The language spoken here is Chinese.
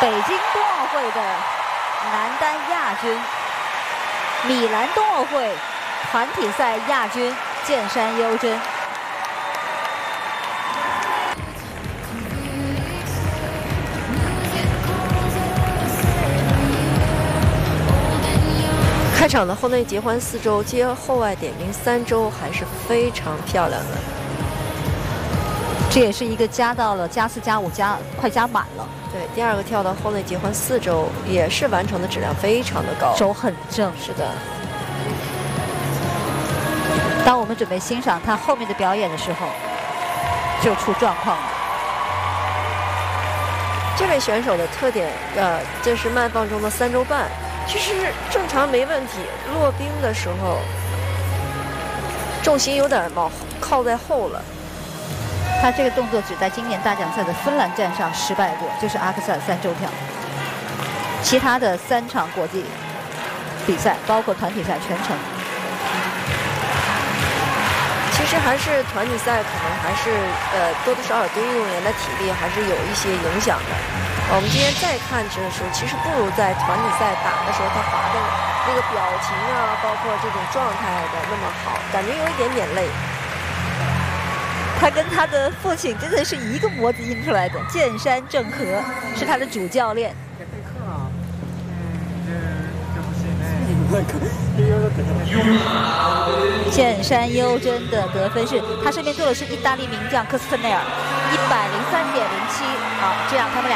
北京冬奥会的男单亚军，米兰冬奥会团体赛亚军剑山优真。 开场的后内结欢4周，接后外点名3周，还是非常漂亮的。 这也是一个加到了加4加5快加满了。 对，第二个跳到后内结欢4周，也是完成的质量非常的高， 手很正。 是的。 当我们准备欣赏他后面的表演的时候，就出状况了。 这位选手的特点，这是慢放中的3周半。其实正常没问题，落冰的时候重心有点靠在后了。 他这个动作只在今年大奖赛的芬兰站上失败过，就是阿克塞尔3周跳。其他的3场国际比赛，包括团体赛全程。 其实还是团体赛，可能还是多多少少对运动员的体力还是有一些影响的。我们今天再看的时候，其实不如在团体赛打的时候，他滑的那个表情啊，包括这种状态的那么好，感觉有一点点累。 他跟他的父亲真的是一个模子印出来的，剑山正和是他的主教练。剑山优真的得分是，他身边坐的是意大利名将科斯特内尔，103.07。好，这样他们俩。